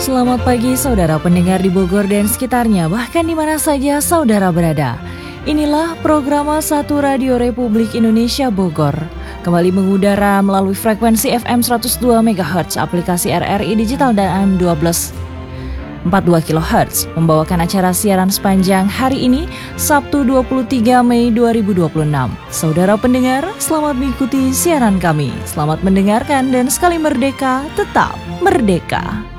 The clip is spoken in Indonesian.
Selamat pagi saudara pendengar di Bogor dan sekitarnya, bahkan di mana saja saudara berada. Inilah program 1 Radio Republik Indonesia Bogor. Kembali mengudara melalui frekuensi FM 102 MHz, aplikasi RRI Digital dan AM 1242 kHz, membawakan acara siaran sepanjang hari ini, Sabtu 23 Mei 2026. Saudara pendengar, selamat mengikuti siaran kami. Selamat mendengarkan dan sekali merdeka, tetap merdeka.